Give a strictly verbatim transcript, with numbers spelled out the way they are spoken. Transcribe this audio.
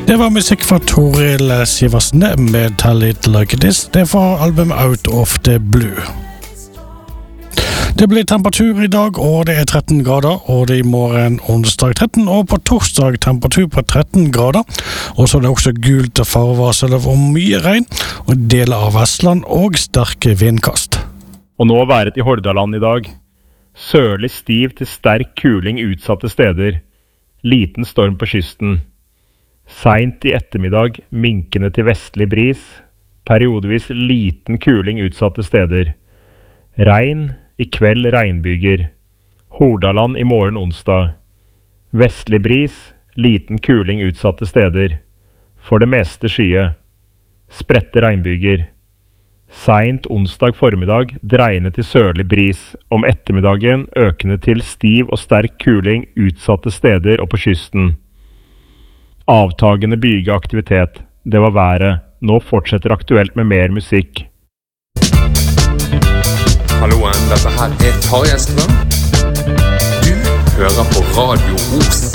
Det var musikk fra Toril Siversen med Tell It Like It Is. Det er fra albumet Out of the Blue. Det blir temperatur i dag, og det er tretten grader, og det er i morgen onsdag tretten, og på torsdag temperatur på tretten grader. Og så er det også gult farevarsel om mye regn, og deler av Vestland og sterke vindkast. Og nå været i Hordaland i dag. Sørlig stiv til sterk kuling utsatte steder. Liten storm på kysten. Seint i ettermiddag minkende til vestlig bris. Periodevis liten kuling utsatte steder. Regn, i kveld regnbyger. Hordaland i morgen onsdag. Vestlig bris, liten kuling utsatte steder. For det meste skye. Spredte regnbyger. Seint onsdag formiddag dreiende til sørlig bris. Om ettermiddagen økende til stiv og sterk kuling utsatte steder og på kysten. Avtagende bygeaktivitet. Det var været. Nå fortsetter aktuelt med mer musikk. Halloen, dette her er Tarjei Strøm. Du hører på Radio Os.